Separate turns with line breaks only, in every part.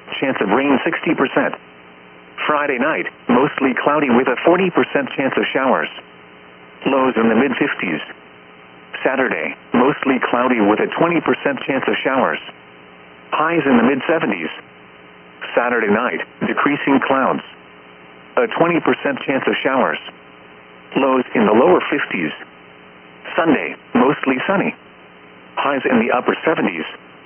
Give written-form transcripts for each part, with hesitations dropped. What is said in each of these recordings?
chance of rain 60%. Friday night, mostly cloudy with a 40% chance of showers. Lows in the mid-50s. Saturday, mostly cloudy with a 20% chance of showers. Highs in the mid-70s. Saturday night, decreasing clouds. A 20% chance of showers. Lows in the lower 50s. Sunday, mostly sunny. Highs in the upper 70s.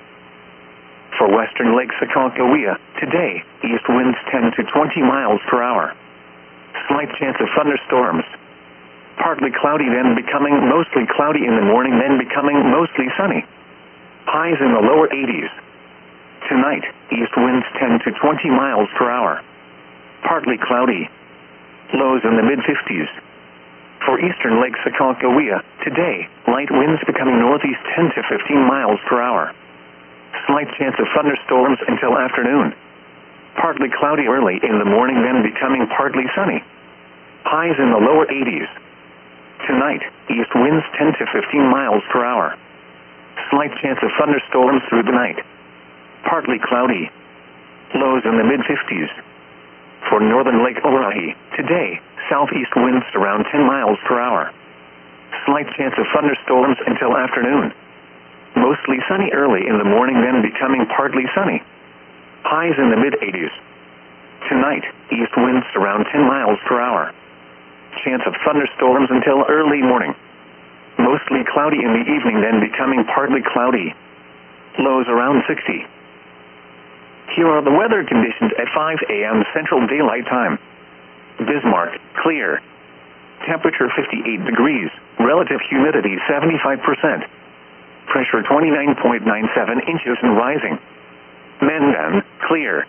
For western Lake Sakakawea, today, east winds 10 to 20 miles per hour. Slight chance of thunderstorms. Partly cloudy, then becoming mostly cloudy in the morning, then becoming mostly sunny. Highs in the lower 80s. Tonight, east winds 10 to 20 miles per hour. Partly cloudy. Lows in the mid-50s. For eastern Lake Sakakawea, today, light winds becoming northeast 10 to 15 miles per hour. Slight chance of thunderstorms until afternoon. Partly cloudy early in the morning, then becoming partly sunny. Highs in the lower 80s. Tonight, east winds 10 to 15 miles per hour. Slight chance of thunderstorms through the night. Partly cloudy. Lows in the mid-50s. For northern Lake Orohi, today, southeast winds around 10 miles per hour. Slight chance of thunderstorms until afternoon. Mostly sunny early in the morning, then becoming partly sunny. Highs in the mid-80s. Tonight, east winds around 10 miles per hour. Chance of thunderstorms until early morning. Mostly cloudy in the evening, then becoming partly cloudy. Lows around 60. Here are the weather conditions at 5 a.m. Central Daylight Time. Bismarck, clear. Temperature 58 degrees. Relative humidity 75%. Pressure 29.97 inches and rising. Mandan, clear.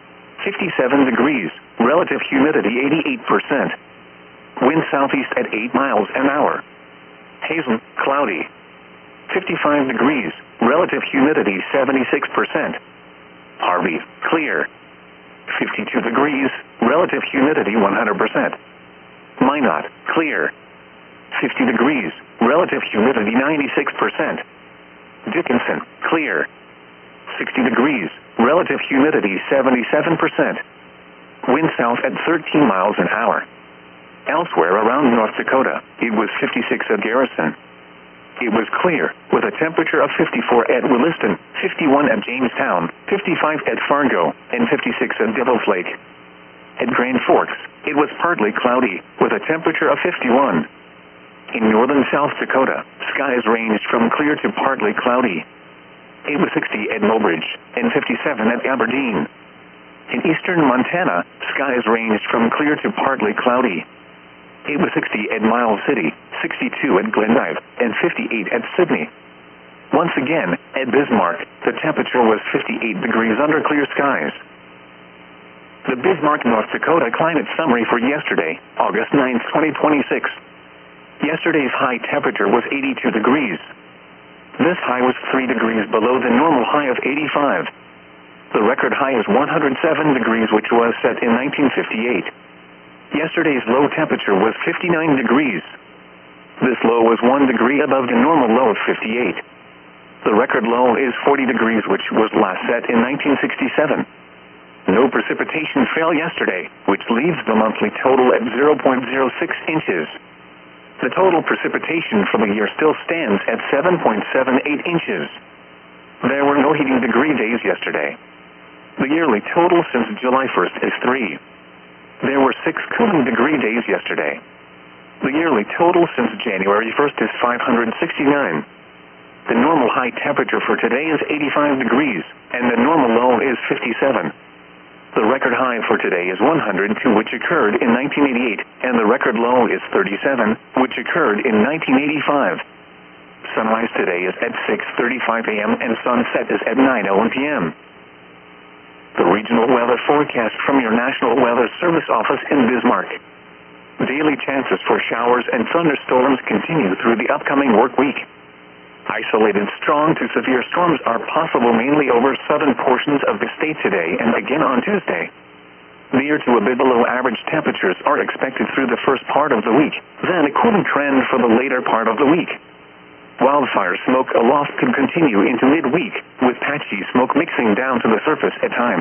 57 degrees. Relative humidity 88%. Wind southeast at 8 miles an hour. Hazen, cloudy. 55 degrees. Relative humidity 76%. Harvey, clear. 52 degrees. Relative humidity 100%. Minot, clear. 50 degrees. Relative humidity 96%. Dickinson, clear. 60 degrees. Relative humidity 77%. Wind south at 13 miles an hour. Elsewhere around North Dakota, it was 56 at Garrison. It was clear, with a temperature of 54 at Williston, 51 at Jamestown, 55 at Fargo, and 56 at Devil's Lake. At Grand Forks, it was partly cloudy, with a temperature of 51. In northern South Dakota, skies ranged from clear to partly cloudy. It was 60 at Mobridge, and 57 at Aberdeen. In eastern Montana, skies ranged from clear to partly cloudy. It was 60 at Miles City, 62 at Glendive, and 58 at Sydney. Once again, at Bismarck, the temperature was 58 degrees under clear skies. The Bismarck, North Dakota climate summary for yesterday, August 9, 2026. Yesterday's high temperature was 82 degrees. This high was 3 degrees below the normal high of 85. The record high is 107 degrees, which was set in 1958. Yesterday's low temperature was 59 degrees. This low was 1 degree above the normal low of 58. The record low is 40 degrees, which was last set in 1967. No precipitation fell yesterday, which leaves the monthly total at 0.06 inches. The total precipitation for the year still stands at 7.78 inches. There were no heating degree days yesterday. The yearly total since July 1st is 3. There were 6 cooling degree days yesterday. The yearly total since January 1st is 569. The normal high temperature for today is 85 degrees, and the normal low is 57. The record high for today is 102, which occurred in 1988, and the record low is 37, which occurred in 1985. Sunrise today is at 6:35 a.m. and sunset is at 9:01 p.m. The regional weather forecast from your National Weather Service office in Bismarck. Daily chances for showers and thunderstorms continue through the upcoming work week. Isolated strong to severe storms are possible mainly over southern portions of the state today and again on Tuesday. Near to a bit below average temperatures are expected through the first part of the week, then a cooling trend for the later part of the week. Wildfire smoke aloft could continue into midweek, with patchy smoke mixing down to the surface at times.